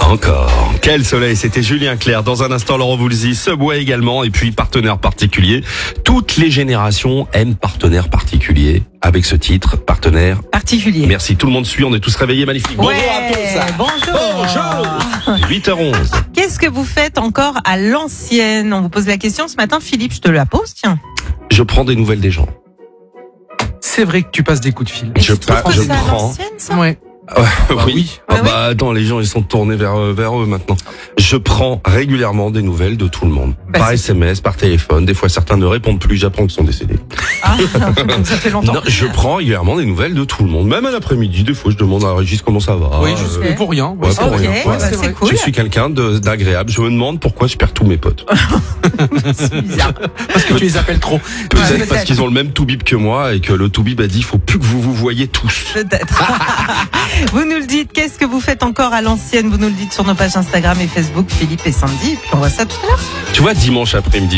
Encore. Quel soleil, c'était Julien Clerc. Dans un instant, Laurent Voulzy, Subway également, et puis partenaire particulier. Toutes les générations aiment partenaire particulier. Avec ce titre, partenaire particulier. Merci, tout le monde suit, on est tous réveillés, magnifique. Ouais, bonjour à tous. 8h11. Qu'est-ce que vous faites encore à l'ancienne? On vous pose la question ce matin, Philippe, je te la pose, tiens. Je prends des nouvelles des gens. C'est vrai que tu passes des coups de fil. Je trouves que je c'est à prends. l'ancienne, ça? Ouais. Oui. Ah oui. Attends, les gens ils sont tournés vers eux maintenant. Je prends régulièrement des nouvelles de tout le monde. Bah, par c'est- SMS, par téléphone. Des fois certains ne répondent plus. J'apprends qu'ils sont décédés. Ah, ça fait longtemps. Non, je prends régulièrement des nouvelles de tout le monde. Même à l'après-midi, des fois je demande à Régis comment ça va. Oui, juste pour rien. ouais, c'est pour vrai. rien. Ok, Ouais, bah, c'est cool. Je suis quelqu'un d'agréable. Je me demande pourquoi je perds tous mes potes. C'est bizarre. Parce que tu les appelles trop. Peut-être peut-être. parce qu'ils ont le même toubib que moi et que le toubib a dit il faut plus que vous vous voyez tous. Peut-être. Vous nous le dites, qu'est-ce que vous faites encore à l'ancienne? Vous nous le dites sur nos pages Instagram et Facebook, Philippe et Sandy. Et puis on voit ça tout à l'heure. Tu vois, dimanche après-midi,